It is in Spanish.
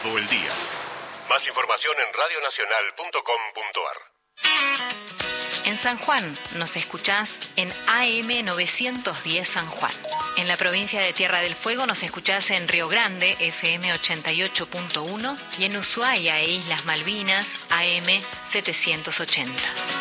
Todo el día. Más información en radionacional.com.ar. En San Juan nos escuchás en AM 910 San Juan. En la provincia de Tierra del Fuego nos escuchás en Río Grande, FM 88.1, y en Ushuaia e Islas Malvinas, AM 780.